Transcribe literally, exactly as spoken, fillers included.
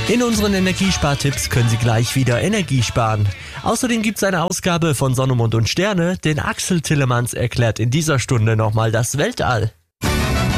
In unseren Energiespartipps können Sie gleich wieder Energie sparen. Außerdem gibt es eine Ausgabe von Sonne, Mond und Sterne, denn Axel Tillemanns erklärt in dieser Stunde nochmal das Weltall.